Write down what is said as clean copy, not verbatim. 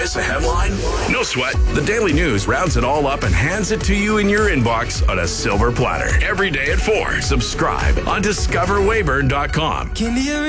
Miss a headline? No sweat. The Daily News rounds it all up and hands it to you in your inbox on a silver platter. Every day at 4. Subscribe on discoverwayburn.com.